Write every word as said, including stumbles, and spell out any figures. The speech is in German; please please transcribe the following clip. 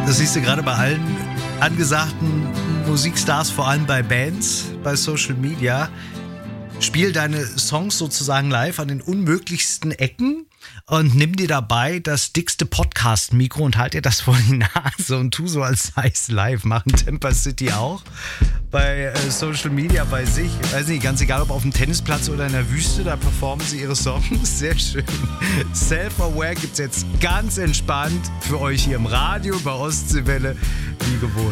Das siehst du gerade bei allen angesagten Musikstars, vor allem bei Bands, bei Social Media. Spiel deine Songs sozusagen live an den unmöglichsten Ecken und nimm dir dabei das dickste Podcast-Mikro und halt dir das vor die Nase und tu so, als sei es live. Machen Temper City auch bei äh, Social Media bei sich. Ich weiß nicht, ganz egal, ob auf dem Tennisplatz oder in der Wüste, da performen sie ihre Songs. Sehr schön. Self-Aware gibt's jetzt ganz entspannt für euch hier im Radio bei Ostseewelle, wie gewohnt.